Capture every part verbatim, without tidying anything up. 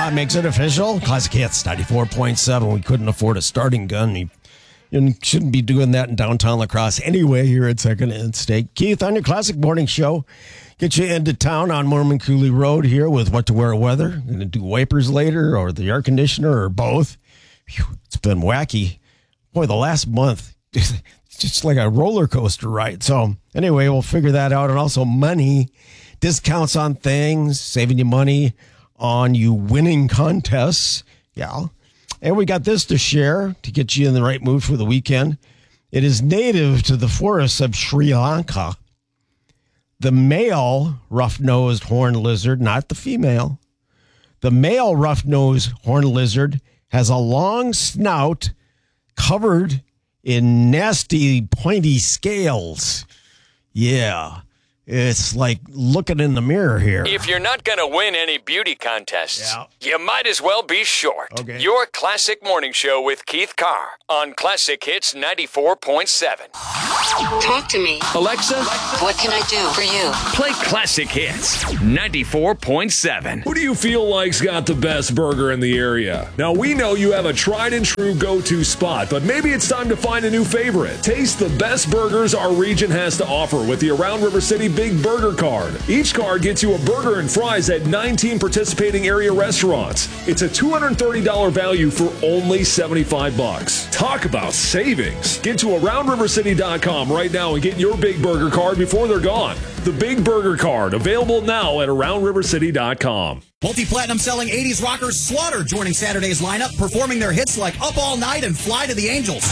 Uh, makes it official. Classic Hits ninety-four point seven. We couldn't afford a starting gun. You, you shouldn't be doing that in downtown La Crosse anyway here at Second and State. Keith, on your Classic Morning Show, get you into town on Mormon Cooley Road here with what to wear weather. Going to do wipers later or the air conditioner or both. Whew, it's been wacky. Boy, the last month, it's just like a roller coaster ride. So anyway, we'll figure that out. And also money, discounts on things, saving you money on you winning contests. Yeah. And we got this to share to get you in the right mood for the weekend. It is native to the forests of Sri Lanka. The male rough-nosed horned lizard, not the female. The male rough-nosed horned lizard has a long snout covered in nasty pointy scales. Yeah. It's like looking in the mirror here. If you're not going to win any beauty contests, yeah. you might as well be short. Okay. Your Classic Morning Show with Keith Carr on Classic Hits ninety-four point seven. Talk to me. Alexa, What can I do for you? play Classic Hits ninety-four point seven. Who do you feel like's got the best burger in the area? Now, we know you have a tried and true go-to spot, but maybe it's time to find a new favorite. Taste the best burgers our region has to offer with the Around River City Big Burger Card. Each card gets you a burger and fries at nineteen participating area restaurants. It's a two hundred thirty dollars value for only seventy-five bucks. Talk about savings. Get to around river city dot com right now and get your Big Burger Card before they're gone. The Big Burger Card, available now at around river city dot com. Multi-platinum selling eighties rockers Slaughter joining Saturday's lineup, performing their hits like Up All Night and Fly to the Angels.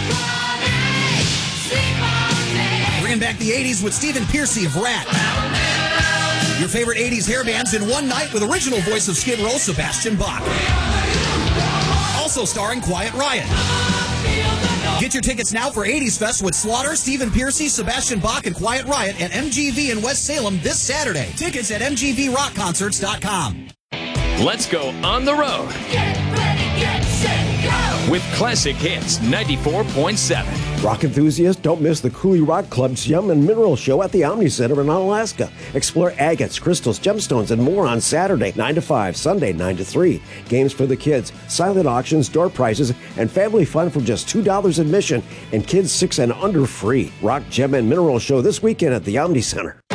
Bringing back the eighties with Stephen Pearcy of Rat. Your favorite eighties hair bands in one night with original voice of Skid Row, Sebastian Bach. Also starring Quiet Riot. Get your tickets now for eighties Fest with Slaughter, Stephen Pearcy, Sebastian Bach, and Quiet Riot at M G V in West Salem this Saturday. Tickets at m g v rock concerts dot com. Let's go on the road. Get ready, get set, go! With Classic Hits ninety-four point seven. Rock enthusiasts, don't miss the Cooley Rock Club's Gem and Mineral Show at the Omni Center in Alaska. Explore agates, crystals, gemstones, and more on Saturday, nine to five, Sunday, nine to three. Games for the kids, silent auctions, door prizes, and family fun for just two dollars admission, and kids six and under free. Rock, Gem, and Mineral Show this weekend at the Omni Center.